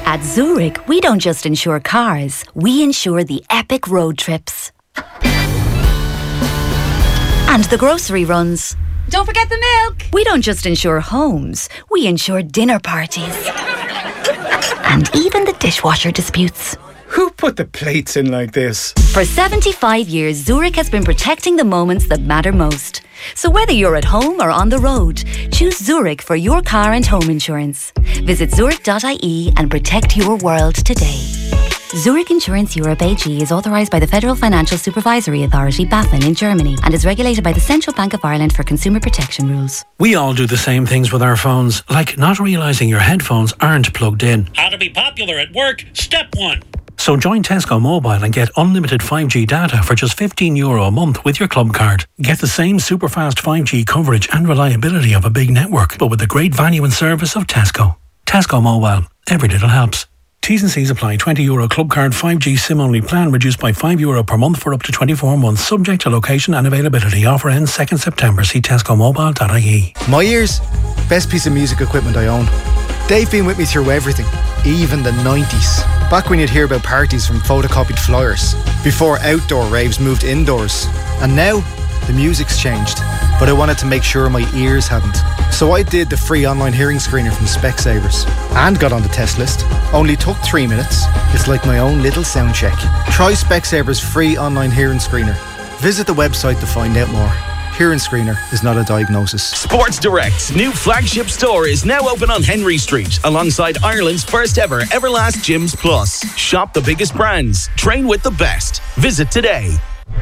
At Zurich, we don't just insure cars, we insure the epic road trips. And the grocery runs. Don't forget the milk! We don't just insure homes, we insure dinner parties. And even the dishwasher disputes. Who put the plates in like this? For 75 years, Zurich has been protecting the moments that matter most. So whether you're at home or on the road, choose Zurich for your car and home insurance. Visit zurich.ie and protect your world today. Zurich Insurance Europe AG is authorised by the Federal Financial Supervisory Authority, BaFin, in Germany and is regulated by the Central Bank of Ireland for consumer protection rules. We all do the same things with our phones, like not realising your headphones aren't plugged in. How to be popular at work, step 1. So join Tesco Mobile and get unlimited 5G data for just €15 a month with your club card. Get the same super fast 5G coverage and reliability of a big network, but with the great value and service of Tesco. Tesco Mobile. Every little helps. T's and C's apply. €20 club card 5G SIM only plan reduced by €5 per month for up to 24 months. Subject to location and availability. Offer ends 2nd September. See tescomobile.ie. My ears. Best piece of music equipment I own. They've been with me through everything. Even the 90s. Back when you'd hear about parties from photocopied flyers. Before outdoor raves moved indoors. And now, the music's changed. But I wanted to make sure my ears hadn't. So I did the free online hearing screener from Specsavers. And got on the test list. Only took 3 minutes. It's like my own little sound check. Try Specsavers free online hearing screener. Visit the website to find out more. Hearing screener is not a diagnosis. Sports Direct's new flagship store is now open on Henry Street, alongside Ireland's first ever Everlast Gyms Plus. Shop the biggest brands, train with the best. Visit today.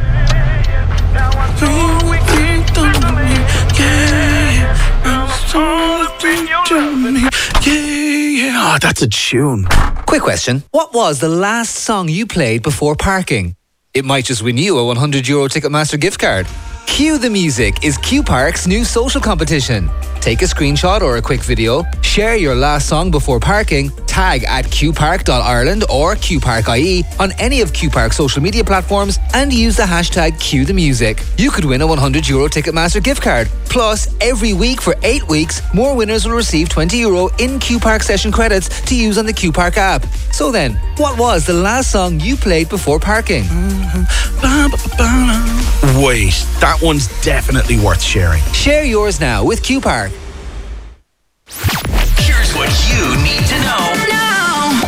Oh, that's a tune. Quick question. What was the last song you played before parking? It might just win you a €100 Ticketmaster gift card. Cue the Music is Q Park's new social competition. Take a screenshot or a quick video, share your last song before parking, tag at qpark.ireland or qpark.ie on any of Q Park's social media platforms and use the hashtag #CueTheMusic. You could win a €100 Ticketmaster gift card. Plus, every week for 8 weeks, more winners will receive €20 in Q Park session credits to use on the Q Park app. So then, what was the last song you played before parking? Wait, that one's definitely worth sharing. Share yours now with Q Park. Here's what you need to know now.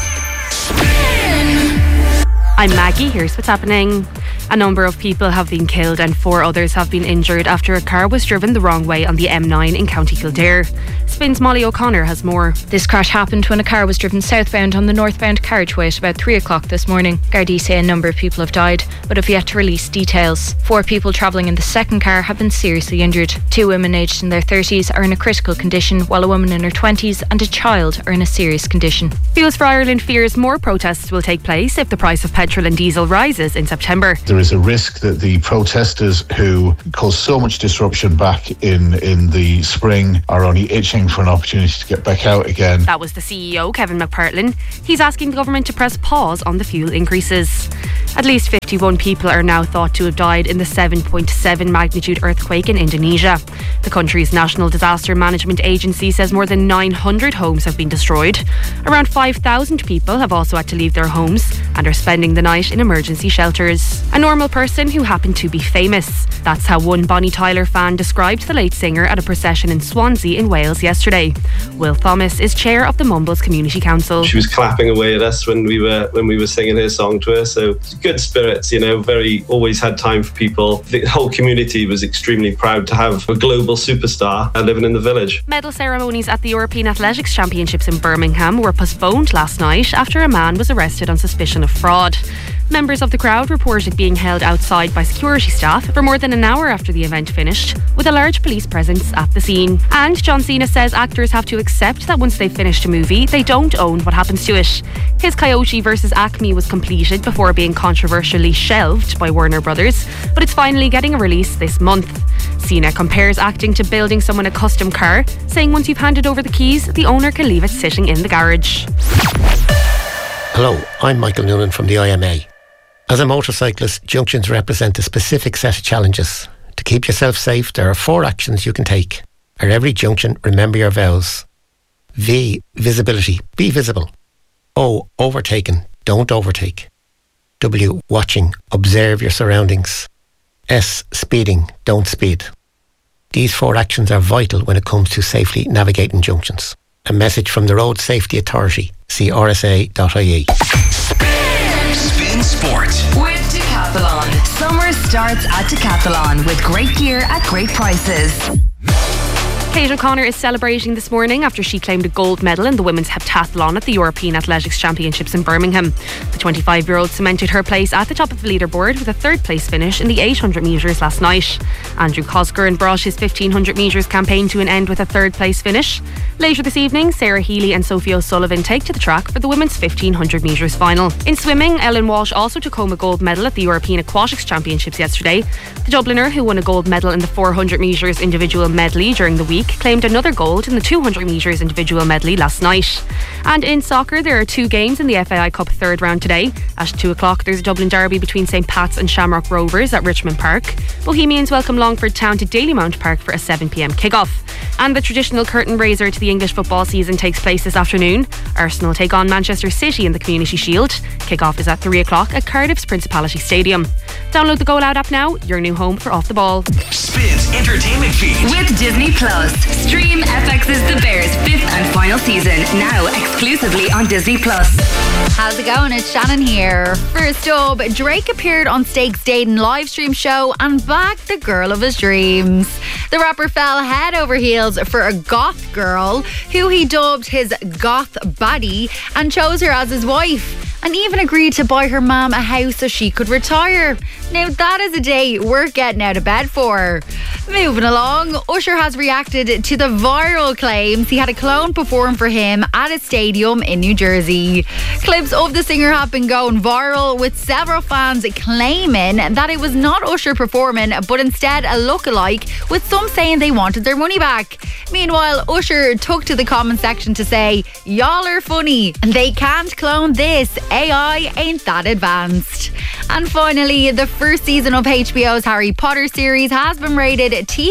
I'm Maggie. Here's what's happening. A number of people have been killed and 4 others have been injured after a car was driven the wrong way on the M9 in County Kildare. Spin's Molly O'Connor has more. This crash happened when a car was driven southbound on the northbound carriageway at about 3 o'clock this morning. Gardaí say a number of people have died, but have yet to release details. 4 people travelling in the second car have been seriously injured. 2 women aged in their 30s are in a critical condition, while a woman in her 20s and a child are in a serious condition. Fuels for Ireland fears more protests will take place if the price of petrol and diesel rises in September. There is a risk that the protesters who caused so much disruption back in the spring are only itching for an opportunity to get back out again. That was the CEO, Kevin McPartlin. He's asking the government to press pause on the fuel increases. At least 51 people are now thought to have died in the 7.7 magnitude earthquake in Indonesia. The country's National Disaster Management Agency says more than 900 homes have been destroyed. Around 5,000 people have also had to leave their homes and are spending the night in emergency shelters. A normal person who happened to be famous. That's how one Bonnie Tyler fan described the late singer at a procession in Swansea in Wales yesterday. Will Thomas is chair of the Mumbles Community Council. She was clapping away at us when we were singing her song to her, so good spirits, always had time for people. The whole community was extremely proud to have a global superstar living in the village. Medal ceremonies at the European Athletics Championships in Birmingham were postponed last night after a man was arrested on suspicion of fraud. Members of the crowd reported being held outside by security staff for more than an hour after the event finished, with a large police presence at the scene. And John Cena says actors have to accept that once they've finished a movie, they don't own what happens to it. His Coyote vs. Acme was completed before being controversially shelved by Warner Brothers, but it's finally getting a release this month. Cena compares acting to building someone a custom car, saying once you've handed over the keys, the owner can leave it sitting in the garage. Hello, I'm Michael Noonan from the IMA. As a motorcyclist, junctions represent a specific set of challenges. To keep yourself safe, there are 4 actions you can take. At every junction, remember your vows. V, visibility. Be visible. O. Overtaken, don't overtake. W. Watching, observe your surroundings. S. Speeding, don't speed. These 4 actions are vital when it comes to safely navigating junctions. A message from the Road Safety Authority. See rsa.ie. Spin Sport with Decathlon. Summer starts at Decathlon with great gear at great prices. Kate O'Connor is celebrating this morning after she claimed a gold medal in the women's heptathlon at the European Athletics Championships in Birmingham. The 25-year-old cemented her place at the top of the leaderboard with a 3rd place finish in the 800 metres last night. Andrew Cosgren brought his 1500 metres campaign to an end with a 3rd place finish. Later this evening, Sarah Healy and Sophie O'Sullivan take to the track for the women's 1500 metres final. In swimming, Ellen Walsh also took home a gold medal at the European Aquatics Championships yesterday. The Dubliner, who won a gold medal in the 400 metres individual medley during the week, claimed another gold in the 200 metres individual medley last night. And in soccer, there are 2 games in the FAI Cup 3rd round today. At 2 o'clock, there's a Dublin derby between St Pat's and Shamrock Rovers at Richmond Park. Bohemians welcome Longford Town to Dalymount Park for a 7pm kick-off. And the traditional curtain raiser to the English football season takes place this afternoon. Arsenal take on Manchester City in the Community Shield. Kick-off is at 3 o'clock at Cardiff's Principality Stadium. Download the Go Loud app now, your new home for Off the Ball. Spins entertainment feed with Disney Plus. Stream FX's The Bears 5th and final season now exclusively on Disney Plus. How's it going? It's Shannon here. First up, Drake appeared on Stakes Dating live stream show and bagged the girl of his dreams. The rapper fell head over heels for a goth girl who he dubbed his goth baddie and chose her as his wife, and even agreed to buy her mum a house so she could retire. Now that is a day worth getting out of bed for. Moving along, Usher has reacted to the viral claims he had a clone perform for him at a stadium in New Jersey. Clips of the singer have been going viral, with several fans claiming that it was not Usher performing but instead a lookalike, with some saying they wanted their money back. Meanwhile, Usher took to the comment section to say, "Y'all are funny, they can't clone this, AI ain't that advanced." And finally, the first season of HBO's Harry Potter series has been rated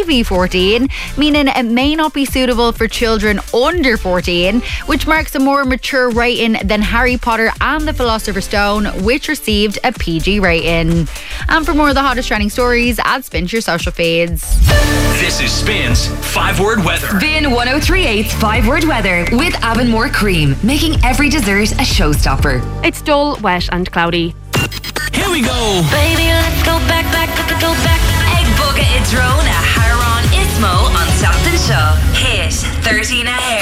TV-14, meaning it may not be suitable for children under 14, which marks a more mature rating than Harry Potter and the Philosopher's Stone, which received a PG rating. And for more of the hottest trending stories, add Spin to your social feeds. This is Spin's 5-word weather. Spin 1038's 5-word weather with Avonmore Cream, making every dessert a showstopper. It's dull, wet and cloudy. Here we go. Baby, let's go back. Egg Boga Idrone, Haran Ismo on Something Show. Hit 13 ahead.